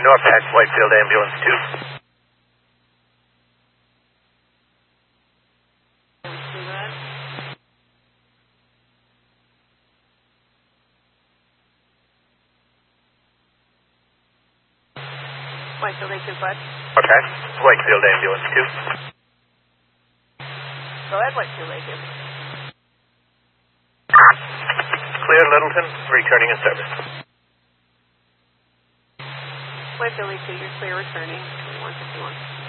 Norpac, Whitefield Ambulance 2. Whitefield 825. Norpac, Whitefield Ambulance 2. Go ahead, Whitefield 825. Clear Littleton, returning in service. Whitefield 82, you're clear returning. 151.